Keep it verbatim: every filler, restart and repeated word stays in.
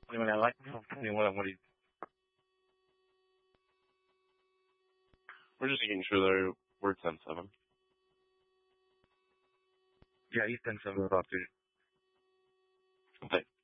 Anyone I like? Anyone? What do you? We're just making sure that we're ten seven. Yeah, he's ten seven about, dude. Okay.